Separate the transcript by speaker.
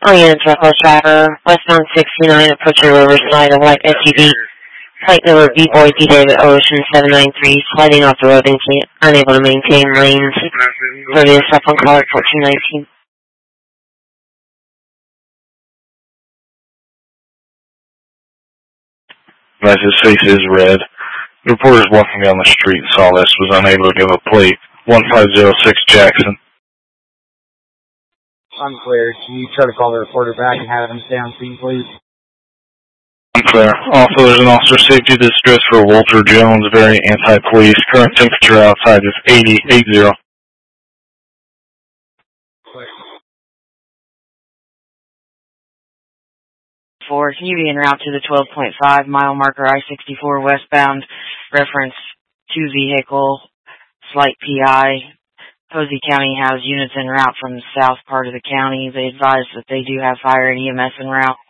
Speaker 1: All units, Reckless driver, westbound 69, approaching Riverside, a white SUV. Plate number B-Boy D. David Ocean 793, sliding off the road and unable to maintain lanes. Previous cell phone caller 1419.
Speaker 2: As his face is red. The reporter is walking down the street and saw this, was unable to give a plate. 1506 Jackson.
Speaker 3: Unclear. Can you try to call the reporter back and have him stay on scene, please?
Speaker 2: Unclear. Also, there's an officer safety distress for Walter Jones, very anti-police. Current temperature outside is 80.
Speaker 4: Can you be en route to the 12.5 mile marker I-64 westbound, reference 2 vehicle, slight PI. Posey County has units en route from the south part of the county. They advise that they do have fire and EMS en route.